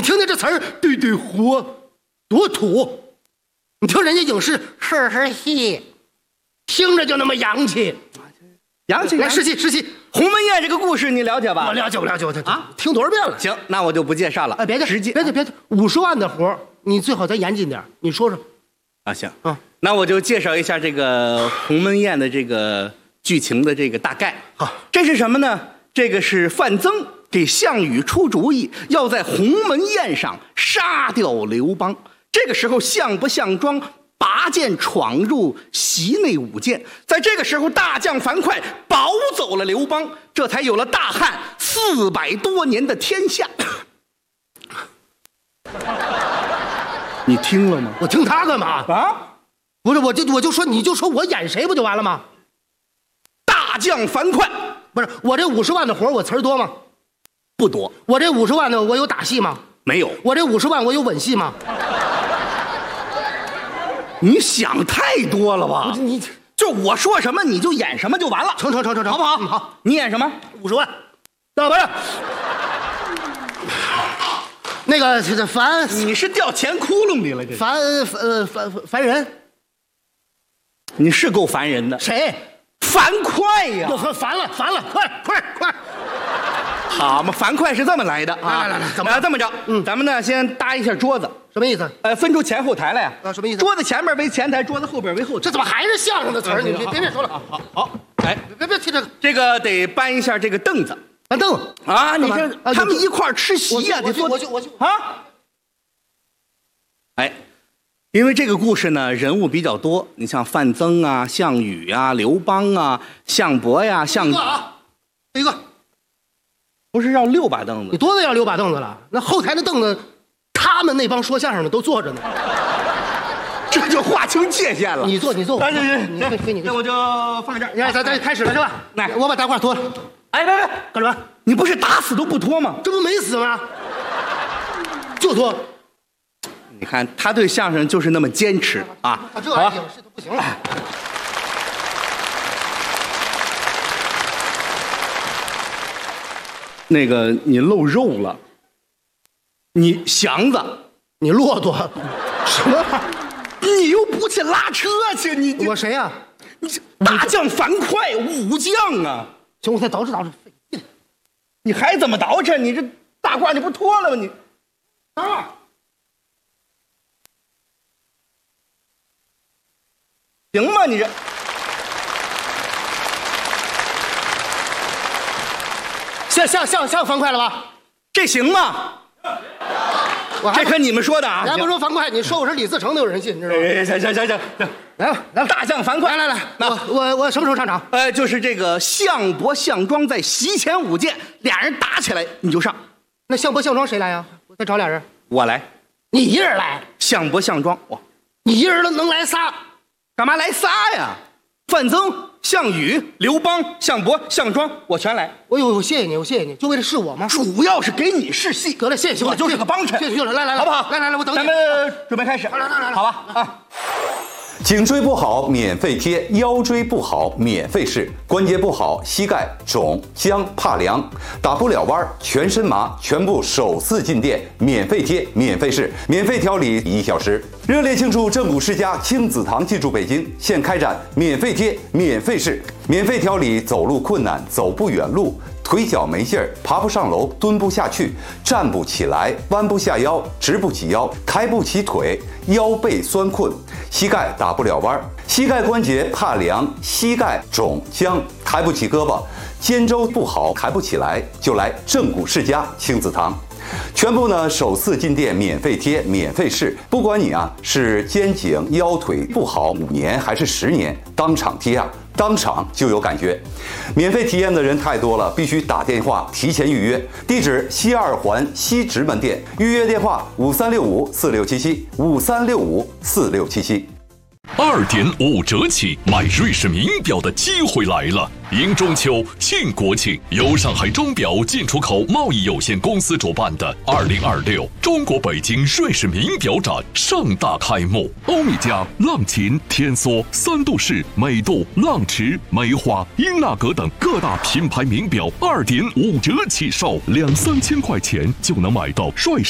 听听这词儿，对对活，多土！你听人家影视是戏，听着就那么洋气。 洋气， 来试戏试戏。 鸿门宴这个故事你了解吧？ 我了解，听多少遍了。 行，那我就不介绍了。 哎，别介， 直接别，50万的活你最好再严谨点。你说说。 啊，行啊，那我就介绍一下这个鸿门宴的这个剧情的这个大概。 好， 这是什么呢？这个是范增给项羽出主意，要在鸿门宴上杀掉刘邦。这个时候，项伯、项庄拔剑闯入席内舞剑，在这个时候，大将樊哙保走了刘邦，这才有了大汉400多年的天下。你听了吗？ 我听他干嘛啊？ 不是，我就说，你就说我演谁不就完了吗？ 大将樊哙， 不是我这50万的活我词儿多吗？ 不多。 我这50万的我有打戏吗？ 没有。 我这50万我有吻戏吗？ 你想太多了吧？ 你就我说什么你就演什么就完了。 成，好不好？好， 你演什么 ？50万。那不是那个樊， 你是掉钱窟窿里了？这樊人， 你是够烦人的。 谁？ 樊哙呀！ 烦了，快！ 好嘛，樊哙是这么来的啊！ 来，怎么这么着？咱们呢先搭一下桌子。 什么意思？ 分出前后台来呀！ 什么意思？ 桌子前面为前台，桌子后边为后台。 这怎么还是相声的词儿？你别说了。 好，哎， 别提这个。 这个得搬一下这个凳子。 搬凳啊！你这他们一块儿吃席呀，得坐。 我啊！哎，因为这个故事呢，人物比较多，你像范增啊、项羽啊、刘邦啊、项伯呀、 一个， 不是要6把凳子？ 你多的要6把凳子了。那后台的凳子，他们那帮说相声的都坐着呢， 这就划清界限了。 你坐，行， 那我就放这儿。 咱开始了是吧？ 来， 我把大褂脱了。 哎，别， 干什么？ 你不是打死都不脱吗？ 这不没死吗？就脱。 你看他对相声就是那么坚持啊！ 这玩意儿都不行了。 那个你露肉了，你祥子， 你骆驼，什么？ 你又不去拉车去？你我谁呀？ 你大将樊哙，武将啊！ 行，我再捯饬。 你还怎么捯饬？你这大褂你不脱了吗？你啊！ 行吗？你这像樊哙了吧？ 这行吗？这可你们说的啊！ 咱不说樊哙，你说我是李自成都有人信，你知道吗？ 行， 来吧， 大将樊哙， 来，我什么时候上场？ 就是这个项伯、项庄在席前舞剑，俩人打起来你就上。 那项伯、项庄谁来呀？我再找俩人。 我来。 你一人来？ 项伯、项庄，哇， 你一人能来仨？ 干嘛来仨呀？范增、项羽、刘邦、项伯、项庄，我全来。 我谢谢你，就为了试我吗？ 主要是给你试戏。 得了，谢谢， 我就是个帮衬。 谢谢了，来， 好不好？ 来，我等你。 咱们准备开始。 来， 好吧啊。 颈椎不好免费贴，腰椎不好免费试，关节不好膝盖肿僵怕凉打不了弯全身麻，全部首次进店免费贴免费试，免费调理1小时。热烈庆祝正骨世家亲子堂进驻北京，现开展免费贴免费试，免费调理走路困难走不远路，腿脚没劲儿，爬不上楼，蹲不下去，站不起来，弯不下腰，直不起腰，抬不起腿，腰背酸困，膝盖打不了弯，膝盖关节怕凉，膝盖肿僵，抬不起胳膊，肩周不好，抬不起来，就来正骨世家亲子堂。全部呢首次进店免费贴免费试，不管你是肩颈腰腿不好5年还是10年，当场贴当场就有感觉。免费体验的人太多了，必须打电话提前预约。地址西2环西直门店，预约电话5365467753654677。 2.5折起买瑞士名表的机会来了！迎中秋、庆国庆，由上海钟表进出口贸易有限公司主办的2026中国北京瑞士名表展盛大开幕。欧米茄、浪琴、天梭、三度式、美度、浪驰、梅花、英纳格等各大品牌名表2.5折起售，2、3千块钱就能买到帅